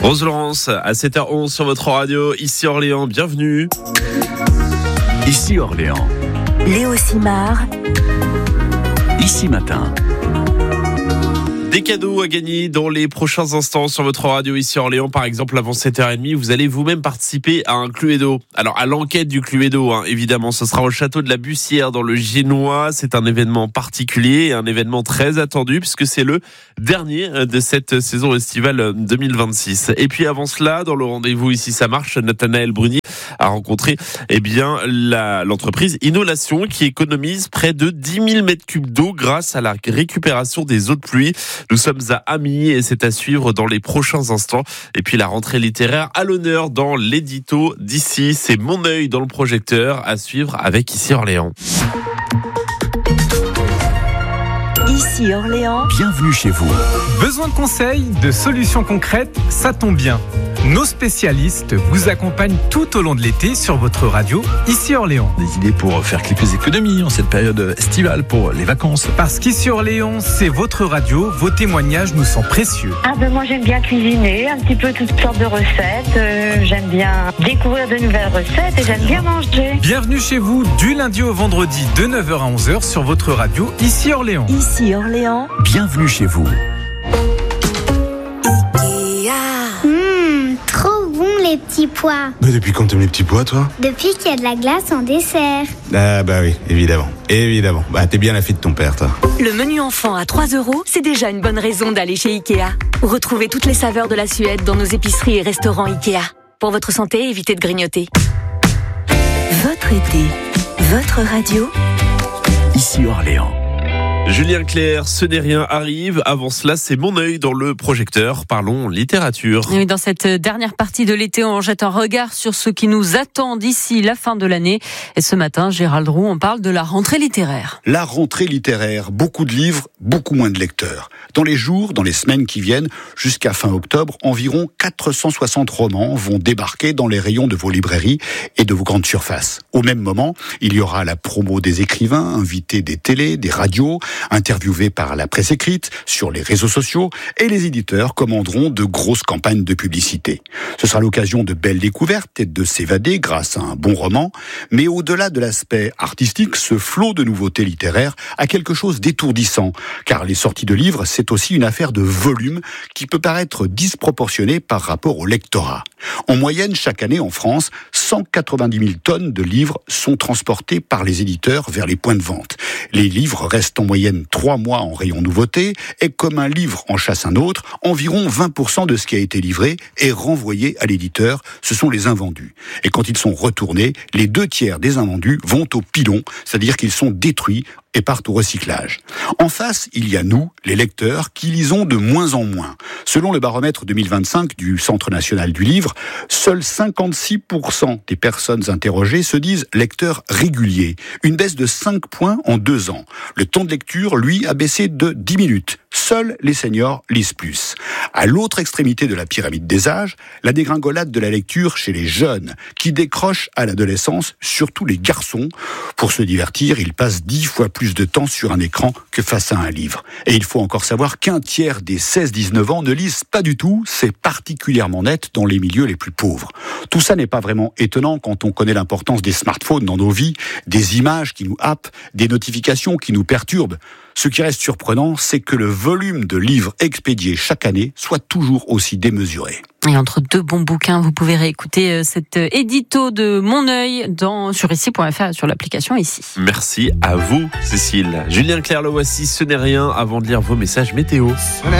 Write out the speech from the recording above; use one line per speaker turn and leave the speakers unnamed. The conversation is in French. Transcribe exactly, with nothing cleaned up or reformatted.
Rose Laurence, à sept heures onze sur votre radio, ici Orléans, bienvenue.
Ici Orléans.
Léo Simard.
Ici Matin.
Des cadeaux à gagner dans les prochains instants sur votre radio ici Orléans. Par exemple, avant sept heures trente, vous allez vous-même participer à un Cluedo. Alors, à l'enquête du Cluedo, hein, évidemment, ce sera au château de la Bussière dans le Génois. C'est un événement particulier, un événement très attendu puisque c'est le dernier de cette saison estivale deux mille vingt-six. Et puis avant cela, dans le rendez-vous ici ça marche, Nathanaël Bruni a rencontré eh bien la, l'entreprise Inolation qui économise près de dix mille mètres cubes d'eau grâce à la récupération des eaux de pluie. Nous sommes à Amy et c'est à suivre dans les prochains instants. Et puis la rentrée littéraire à l'honneur dans l'édito d'ici. C'est Mon œil dans le projecteur à suivre avec Ici Orléans.
Ici Orléans.
Bienvenue chez vous.
Besoin de conseils, de solutions concrètes, ça tombe bien. Nos spécialistes vous accompagnent tout au long de l'été sur votre radio, Ici Orléans.
Des idées pour faire quelques économies en cette période estivale pour les vacances.
Parce qu'Ici Orléans, c'est votre radio, vos témoignages nous sont précieux.
Ah ben moi j'aime bien cuisiner, un petit peu toutes sortes de recettes. Euh, j'aime bien découvrir de nouvelles recettes et j'aime bien manger.
Bienvenue chez vous du lundi au vendredi de neuf heures à onze heures sur votre radio, Ici Orléans.
Ici Orléans.
Bienvenue chez vous.
Les petits pois.
Mais depuis quand t'aimes les petits pois, toi?
Depuis qu'il y a de la glace en dessert.
Ah bah oui, évidemment, évidemment. Bah t'es bien la fille de ton père, toi.
Le menu enfant à trois euros, c'est déjà une bonne raison d'aller chez Ikea. Retrouvez toutes les saveurs de la Suède dans nos épiceries et restaurants Ikea. Pour votre santé, évitez de grignoter. Votre été, votre radio.
Ici Orléans.
Julien Clerc, ce n'est rien arrive. Avant cela, c'est Mon œil dans le projecteur. Parlons littérature.
Oui, dans cette dernière partie de l'été, on jette un regard sur ce qui nous attend d'ici la fin de l'année. Et ce matin, Gérald Roux, on parle de la rentrée littéraire.
La rentrée littéraire, beaucoup de livres, beaucoup moins de lecteurs. Dans les jours, dans les semaines qui viennent, jusqu'à fin octobre, environ quatre cent soixante romans vont débarquer dans les rayons de vos librairies et de vos grandes surfaces. Au même moment, il y aura la promo des écrivains, invités des télés, des radios, interviewés par la presse écrite, sur les réseaux sociaux, et les éditeurs commanderont de grosses campagnes de publicité. Ce sera l'occasion de belles découvertes et de s'évader grâce à un bon roman, mais au-delà de l'aspect artistique, ce flot de nouveautés littéraires a quelque chose d'étourdissant, car les sorties de livres, c'est aussi une affaire de volume qui peut paraître disproportionnée par rapport au lectorat. En moyenne, chaque année en France, cent quatre-vingt-dix mille tonnes de livres sont transportées par les éditeurs vers les points de vente. Les livres restent en moyenne trois mois en rayon nouveauté et comme un livre en chasse un autre, environ vingt pour cent de ce qui a été livré est renvoyé à l'éditeur. Ce sont les invendus. Et quand ils sont retournés, les deux tiers des invendus vont au pilon, c'est-à-dire qu'ils sont détruits et partent au recyclage. En face, il y a nous, les lecteurs, qui lisons de moins en moins. Selon le baromètre deux mille vingt-cinq du Centre national du livre, seuls cinquante-six pour cent des personnes interrogées se disent lecteurs réguliers. Une baisse de cinq points en deux ans. Le temps de lecture, lui, a baissé de dix minutes. Seuls les seniors lisent plus. À l'autre extrémité de la pyramide des âges, la dégringolade de la lecture chez les jeunes, qui décrochent à l'adolescence, surtout les garçons. Pour se divertir, ils passent dix fois plus de temps sur un écran que face à un livre. Et il faut encore savoir qu'un tiers des seize dix-neuf ans ne lisent pas du tout, c'est particulièrement net dans les milieux les plus pauvres. Tout ça n'est pas vraiment étonnant quand on connaît l'importance des smartphones dans nos vies, des images qui nous happent, des notifications qui nous perturbent. Ce qui reste surprenant, c'est que le volume de livres expédiés chaque année soit toujours aussi démesuré.
Et entre deux bons bouquins, vous pouvez réécouter cet édito de Mon œil dans, sur ici point f r et sur l'application Ici.
Merci à vous, Cécile. Julien Clerc, le voici, ce n'est rien, avant de lire vos messages météo.